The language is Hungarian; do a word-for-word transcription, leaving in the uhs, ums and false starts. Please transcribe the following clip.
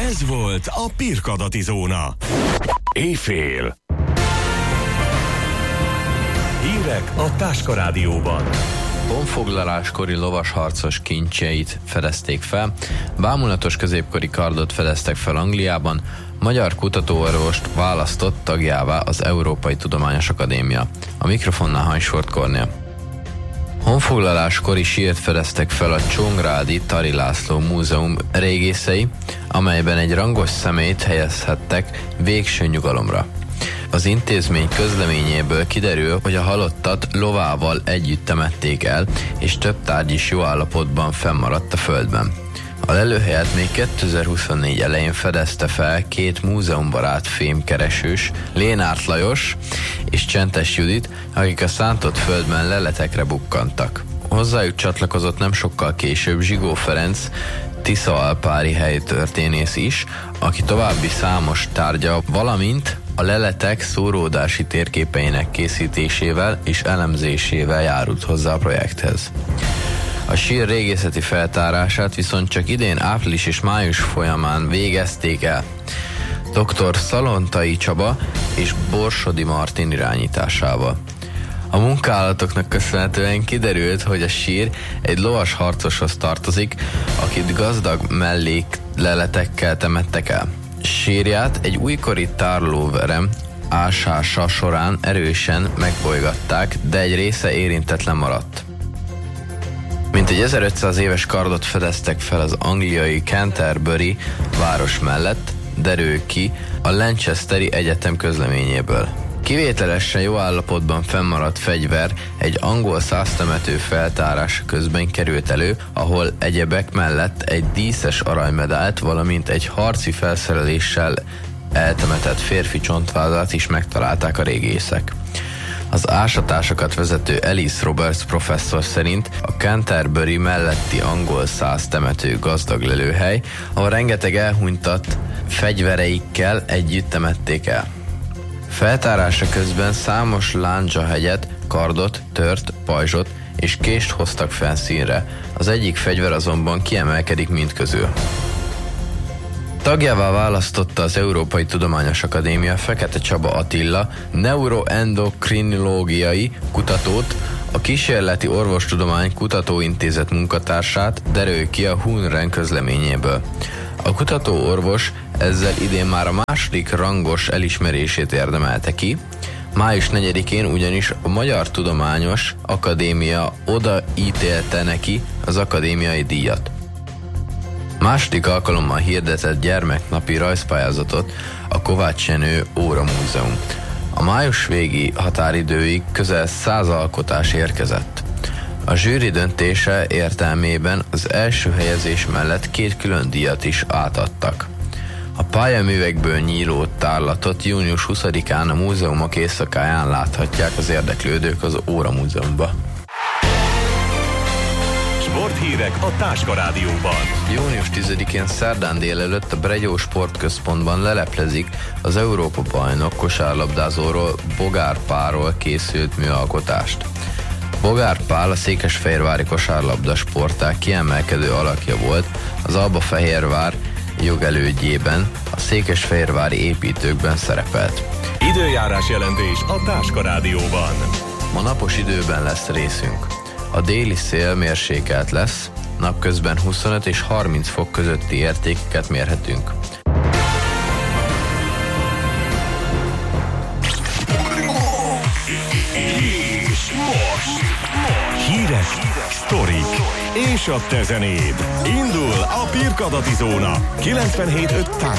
Ez volt a Pirkadati Zóna. Éjfél. Hírek a Táska Rádióban. Honfoglaláskori lovasharcos kincseit fedezték fel, bámulatos középkori kardot fedeztek fel Angliában, magyar kutatóorvost választott tagjává az Európai Tudományos Akadémia. A mikrofonnál Hansford Kornél. Honfoglaláskori sírt fedeztek fel a Csongrádi Tari László Múzeum régészei, amelyben egy rangos személyt helyezhettek végső nyugalomra. Az intézmény közleményéből kiderül, hogy a halottat lovával együtt temették el, és több tárgy is jó állapotban fennmaradt a földben. A lelőhelyet még kétezer-huszonnégy elején fedezte fel két múzeumbarát fémkeresős, Lénárt Lajos és Csentes Judit, akik a szántott földben leletekre bukkantak. Hozzájuk csatlakozott nem sokkal később Zsigó Ferenc, Tiszaalpári helytörténész is, aki további számos tárgya, valamint a leletek szóródási térképeinek készítésével és elemzésével járult hozzá a projekthez. A sír régészeti feltárását viszont csak idén április és május folyamán végezték el. doktor Szalontai Csaba és Borsodi Martin irányításával. A munkálatoknak köszönhetően kiderült, hogy a sír egy lovas harcoshoz tartozik, akit gazdag mellékleletekkel temettek el. Sírját egy újkori tárlóverem ásása során erősen megbolygatták, de egy része érintetlen maradt. Mintegy ezerötszáz éves kardot fedeztek fel az angliai Canterbury város mellett, derül ki a Lancaster-i Egyetem közleményéből. Kivételesen jó állapotban fennmaradt fegyver egy angol száztemető feltárása közben került elő, ahol egyebek mellett egy díszes aranymedált, valamint egy harci felszereléssel eltemetett férfi csontvázat is megtalálták a régészek. Az ásatásokat vezető Ellis Roberts professzor szerint a Canterbury melletti angol száz temető gazdag lelőhely, ahol rengeteg elhunytat fegyvereikkel együtt temették el. Feltárása közben számos lándzsahegyet, kardot, tört, pajzsot és kést hoztak felszínre, az egyik fegyver azonban kiemelkedik mindközül. Tagjává választotta az Európai Tudományos Akadémia Fekete Csaba Attila neuroendokrinológiai kutatót, a Kísérleti Orvostudomány Kutatóintézet munkatársát, derül ki a Hunren közleményéből. A kutatóorvos ezzel idén már a második rangos elismerését érdemelte ki, május negyedikén ugyanis a Magyar Tudományos Akadémia odaítélte neki az akadémiai díjat. Második alkalommal hirdetett gyermeknapi rajzpályázatot a Kovács Jenő Óra Múzeum. A május végi határidőig közel száz alkotás érkezett. A zsűri döntése értelmében az első helyezés mellett két külön díjat is átadtak. A pályaművekből nyíló tárlatot június huszadikán a múzeumok éjszakáján láthatják az érdeklődők az Óra Múzeumba. Sporthírek a Táska Rádióban. június tizedikén szerdán délelőtt a Bregyó Sportközpontban leleplezik az Európa-bajnok kosárlabdázóról, Bogár Pálról készült műalkotást. Bogár Pál a székesfehérvári kosárlabda sportág kiemelkedő alakja volt, az Albafehérvár jogelődjében a székesfehérvári építőkben szerepelt. Időjárás jelentés a Táska Rádióban. Ma napos időben lesz részünk. A déli szél mérsékelt lesz, napközben huszonöt és harminc fok közötti értékeket mérhetünk. És most, most hírek, sztorik és a te zenéd. Indul a Pirkadati Zóna kilencvenhét öt Táska